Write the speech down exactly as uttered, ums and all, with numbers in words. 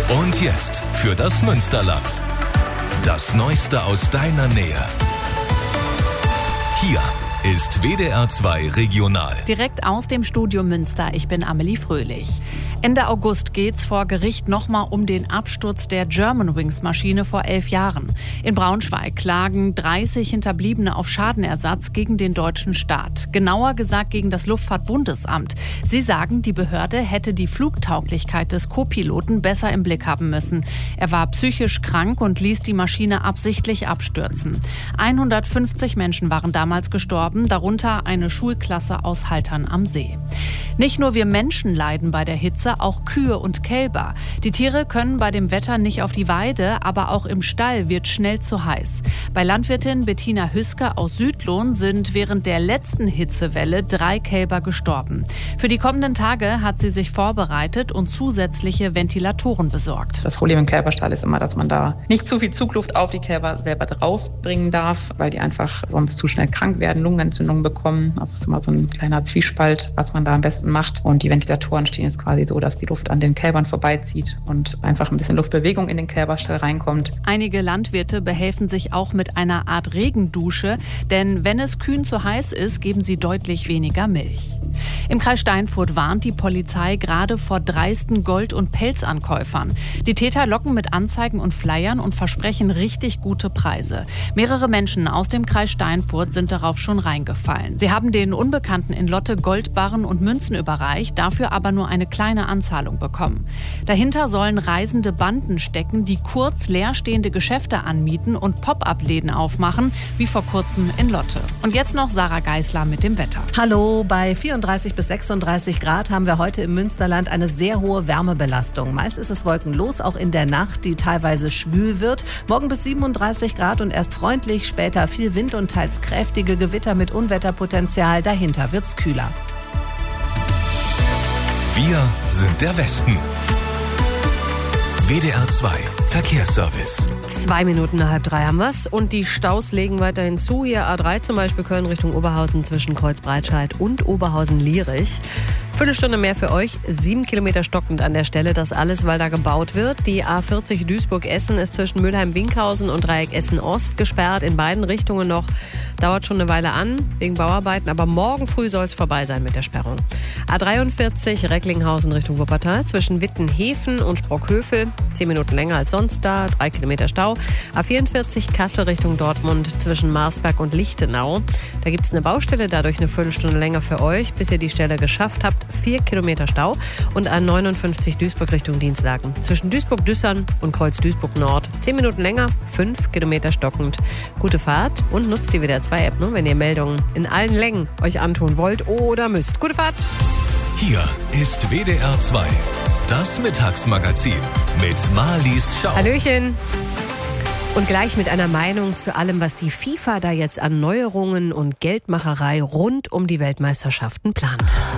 Und jetzt für das Münsterland. Das Neueste aus deiner Nähe. Hier ist W D R zwei Regional. Direkt aus dem Studio Münster, ich bin Amelie Fröhlich. Ende August geht's vor Gericht nochmal um den Absturz der Germanwings-Maschine vor elf Jahren. In Braunschweig klagen dreißig Hinterbliebene auf Schadenersatz gegen den deutschen Staat. Genauer gesagt gegen das Luftfahrtbundesamt. Sie sagen, die Behörde hätte die Flugtauglichkeit des Co-Piloten besser im Blick haben müssen. Er war psychisch krank und ließ die Maschine absichtlich abstürzen. hundertfünfzig Menschen waren damals gestorben, darunter eine Schulklasse aus Haltern am See. Nicht nur wir Menschen leiden bei der Hitze, auch Kühe und Kälber. Die Tiere können bei dem Wetter nicht auf die Weide, aber auch im Stall wird schnell zu heiß. Bei Landwirtin Bettina Hüske aus Südlohn sind während der letzten Hitzewelle drei Kälber gestorben. Für die kommenden Tage hat sie sich vorbereitet und zusätzliche Ventilatoren besorgt. Das Problem im Kälberstall ist immer, dass man da nicht zu viel Zugluft auf die Kälber selber draufbringen darf, weil die einfach sonst zu schnell krank werden, Lungenentzündungen bekommen. Das ist immer so ein kleiner Zwiespalt, was man da am besten macht. Und die Ventilatoren stehen jetzt quasi so, dass die Luft an den Kälbern vorbeizieht und einfach ein bisschen Luftbewegung in den Kälberstall reinkommt. Einige Landwirte behelfen sich auch mit einer Art Regendusche, denn wenn es Kühen zu heiß ist, geben sie deutlich weniger Milch. Im Kreis Steinfurt warnt die Polizei gerade vor dreisten Gold- und Pelzankäufern. Die Täter locken mit Anzeigen und Flyern und versprechen richtig gute Preise. Mehrere Menschen aus dem Kreis Steinfurt sind darauf schon reingefallen. Sie haben den Unbekannten in Lotte Goldbarren und Münzen überreicht, dafür aber nur eine kleine Anzahlung bekommen. Dahinter sollen reisende Banden stecken, die kurz leerstehende Geschäfte anmieten und Pop-up-Läden aufmachen, wie vor kurzem in Lotte. Und jetzt noch Sarah Geisler mit dem Wetter. Hallo, bei vierunddreißig bis sechsunddreißig Grad haben wir heute im Münsterland eine sehr hohe Wärmebelastung. Meist ist es wolkenlos, auch in der Nacht, die teilweise schwül wird. Morgen bis siebenunddreißig Grad und erst freundlich, später viel Wind und teils kräftige Gewitter mit Unwetterpotenzial. Dahinter wird's kühler. Wir sind der Westen. W D R zwei Verkehrsservice. Zwei Minuten nach halb drei haben wir's und die Staus legen weiterhin zu. Hier A drei zum Beispiel Köln Richtung Oberhausen zwischen Kreuzbreitscheid und Oberhausen-Lierich. Viertelstunde mehr für euch, sieben Kilometer stockend an der Stelle, das alles, weil da gebaut wird. Die A vierzig Duisburg-Essen ist zwischen Mülheim-Winkhausen und Dreieck Essen-Ost gesperrt, in beiden Richtungen noch. Dauert schon eine Weile an, wegen Bauarbeiten, aber morgen früh soll es vorbei sein mit der Sperrung. A dreiundvierzig Recklinghausen Richtung Wuppertal zwischen Wittenhefen und Sprockhövel, zehn Minuten länger als sonst da, drei Kilometer Stau. A vierundvierzig Kassel Richtung Dortmund zwischen Marsberg und Lichtenau. Da gibt es eine Baustelle, dadurch eine Viertelstunde länger für euch, bis ihr die Stelle geschafft habt. vier Kilometer Stau. Und A neunundfünfzig Duisburg Richtung Dienstlaken zwischen Duisburg-Düssern und Kreuz Duisburg-Nord. zehn Minuten länger, fünf Kilometer stockend. Gute Fahrt und nutzt die W D R zwei App, ne, wenn ihr Meldungen in allen Längen euch antun wollt oder müsst. Gute Fahrt! Hier ist W D R zwei, das Mittagsmagazin mit Marlies Schau. Hallöchen! Und gleich mit einer Meinung zu allem, was die FIFA da jetzt an Neuerungen und Geldmacherei rund um die Weltmeisterschaften plant.